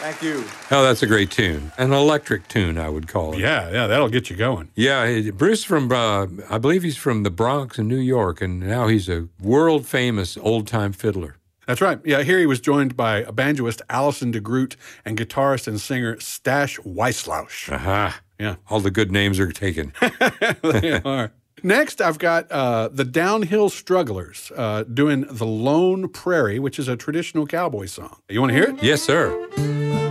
Thank you. Oh, that's a great tune. An electric tune, I would call it. Yeah, that'll get you going. Yeah, Bruce from, I believe he's from the Bronx in New York, and now he's a world-famous old-time fiddler. That's right. Yeah, here he was joined by banjoist Alison DeGroot and guitarist and singer Stash Weislausch. Aha. Yeah. All the good names are taken. They are. Next, I've got the Downhill Strugglers doing The Lone Prairie, which is a traditional cowboy song. You want to hear it? Yes, sir.